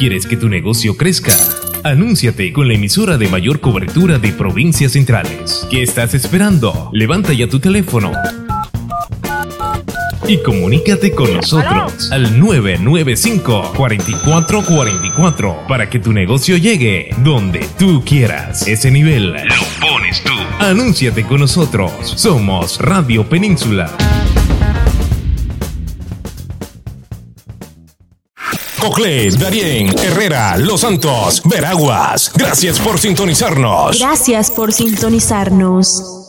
¿Quieres que tu negocio crezca? Anúnciate con la emisora de mayor cobertura de provincias centrales. ¿Qué estás esperando? Levanta ya tu teléfono y comunícate con nosotros al 995-4444 para que tu negocio llegue donde tú quieras. Ese nivel lo pones tú. Anúnciate con nosotros. Somos Radio Península. Coclé, Darién, Herrera, Los Santos, Veraguas. Gracias por sintonizarnos. Gracias por sintonizarnos.